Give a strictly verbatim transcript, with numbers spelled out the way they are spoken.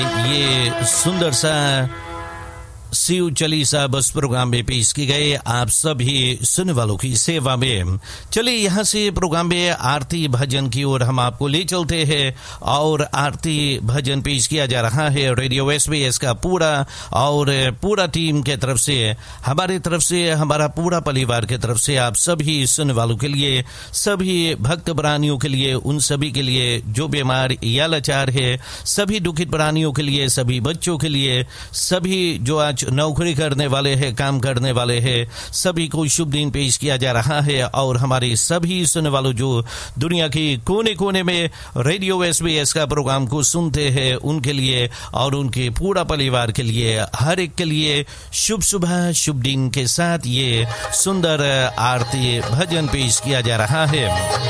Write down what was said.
ये सुंदर सा शिव चालीसा बस प्रोग्राम में पेश की गए आप सभी सुनने वालों की सेवा में। चलिए यहाँ से प्रोग्राम में आरती भजन की ओर हम आपको ले चलते हैं और आरती भजन पेश किया जा रहा है रेडियो एसबीएस का पूरा और पूरा टीम के तरफ से, हमारे तरफ से, हमारा पूरा परिवार के तरफ से आप सभी सुनने वालों के लिए, सभी भक्त प्राणियों के लिए, उन सभी के लिए जो बीमार या लाचार है, सभी दुखित प्राणियों के लिए, सभी बच्चों के लिए, सभी जो आज नौकरी करने वाले हैं, काम करने वाले हैं, सभी को शुभ दिन पेश किया जा रहा है। और हमारे सभी सुनने वालों जो दुनिया के कोने कोने में रेडियो एसबीएस का प्रोग्राम को सुनते हैं, उनके लिए और उनके पूरा परिवार के लिए, हर एक के लिए शुभ सुबह शुभ दिन के साथ ये सुंदर आरती भजन पेश किया जा रहा है।